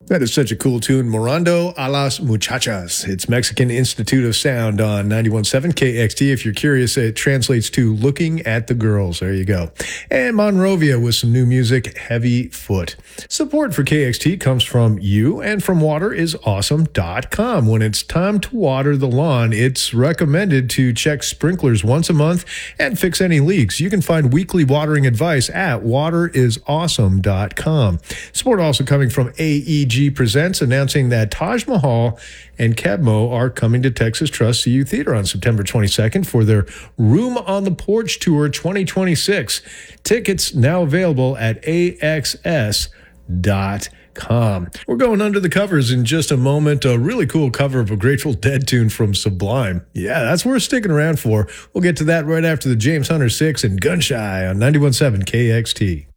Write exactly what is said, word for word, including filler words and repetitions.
That is such a cool tune. Morando a las Muchachas. It's Mexican Institute of Sound on ninety-one point seven K X T. If you're curious, it translates to Looking at the Girls. There you go. And Monrovia with some new music, Heavy Foot. Support for K X T comes from you and from water is awesome dot com. When it's time to water the lawn, it's recommended to check sprinklers once a month and fix any leaks. You can find weekly watering advice at water is awesome dot com. Support also coming from A E G Presents, announcing that Taj Mahal and Kebmo are coming to Texas Trust C U Theater on September twenty-second for their Room on the Porch Tour twenty twenty-six. Tickets now available at A X S dot com. We're going under the covers in just a moment. A really cool cover of a Grateful Dead tune from Sublime. Yeah, that's worth sticking around for. We'll get to that right after the James Hunter six and Gunshy on ninety-one point seven K X T.